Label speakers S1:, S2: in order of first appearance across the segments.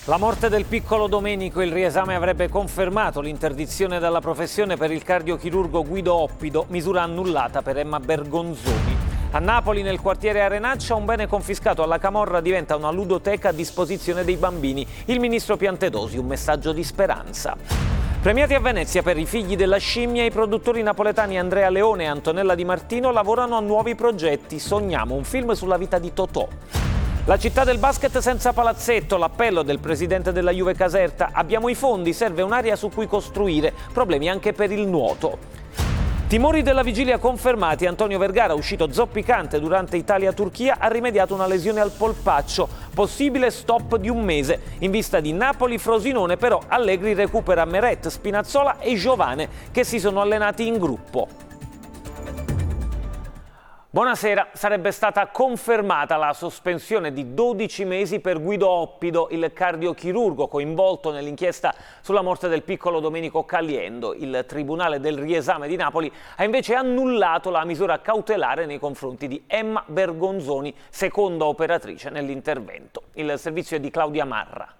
S1: La morte del piccolo Domenico, il riesame avrebbe confermato l'interdizione dalla professione per il cardiochirurgo Guido Oppido, misura annullata per Emma Bergonzoni. A Napoli, nel quartiere Arenaccia, un bene confiscato alla camorra diventa una ludoteca a disposizione dei bambini. Il ministro Piantedosi, un messaggio di speranza. Premiati a Venezia per I figli della scimmia, i produttori napoletani Andrea Leone e Antonella Di Martino lavorano a nuovi progetti. Sogniamo un film sulla vita di Totò. La città del basket senza palazzetto, l'appello del presidente della Juve Caserta. Abbiamo i fondi, serve un'area su cui costruire, problemi anche per il nuoto. Timori della vigilia confermati, Antonio Vergara, uscito zoppicante durante Italia-Turchia, ha rimediato una lesione al polpaccio, possibile stop di un mese. In vista di Napoli-Frosinone però Allegri recupera Meret, Spinazzola e Giovane che si sono allenati in gruppo. Buonasera, sarebbe stata confermata la sospensione di 12 mesi per Guido Oppido, il cardiochirurgo coinvolto nell'inchiesta sulla morte del piccolo Domenico Caliendo. Il Tribunale del Riesame di Napoli ha invece annullato la misura cautelare nei confronti di Emma Bergonzoni, seconda operatrice nell'intervento. Il servizio è di Claudia Marra.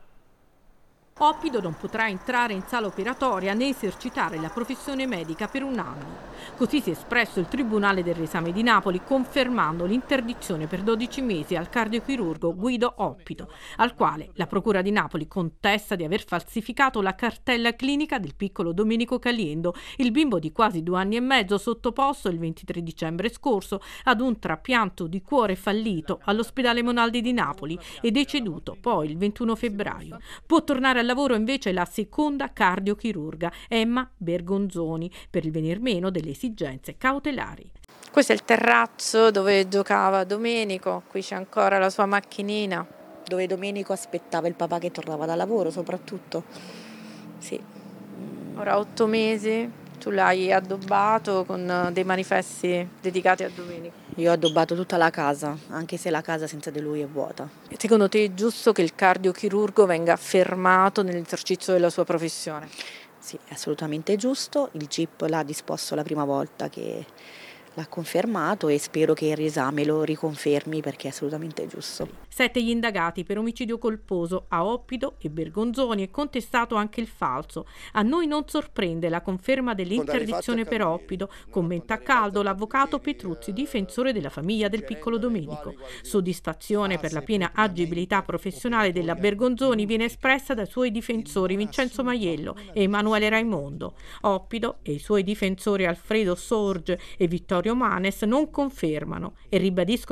S2: Oppido non potrà entrare in sala operatoria né esercitare la professione medica per un anno. Così si è espresso il Tribunale del Riesame di Napoli, confermando l'interdizione per 12 mesi al cardiochirurgo Guido Oppido, al quale la Procura di Napoli contesta di aver falsificato la cartella clinica del piccolo Domenico Caliendo, il bimbo di quasi 2 anni e mezzo sottoposto il 23 dicembre scorso ad un trapianto di cuore fallito all'ospedale Monaldi di Napoli e deceduto poi il 21 febbraio. Può tornare al lavoro invece la seconda cardiochirurga Emma Bergonzoni per il venir meno delle esigenze cautelari.
S3: Questo è il terrazzo dove giocava Domenico, qui c'è ancora la sua macchinina.
S4: Dove Domenico aspettava il papà che tornava da lavoro soprattutto. Sì.
S3: Ora 8 mesi, tu l'hai addobbato con dei manifesti dedicati a Domenico.
S4: Io ho addobbato tutta la casa, anche se la casa senza di lui è vuota.
S3: Secondo te è giusto che il cardiochirurgo venga fermato nell'esercizio della sua professione?
S4: Sì, è assolutamente giusto. Il GIP l'ha disposto la prima volta che l'ha confermato e spero che il riesame lo riconfermi perché è assolutamente giusto.
S2: 7 gli indagati per omicidio colposo a Oppido e Bergonzoni e contestato anche il falso. A noi non sorprende la conferma dell'interdizione per Oppido, commenta a caldo l'avvocato Petruzzi, difensore della famiglia del piccolo Domenico. Soddisfazione per la piena agibilità professionale della Bergonzoni viene espressa dai suoi difensori Vincenzo Maiello e Emanuele Raimondo. Oppido e i suoi difensori Alfredo Sorge e Vittorio Manes non confermano e ribadiscono